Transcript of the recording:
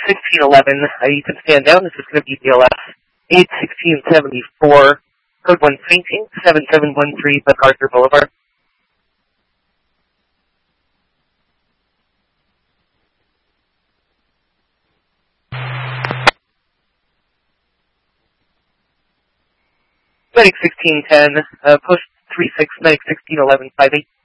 1611, you can stand down. This is going to be BLS 81674, code 1 fainting, 7713 MacArthur Boulevard. Medic 1610, push 36, medic 1611, 58.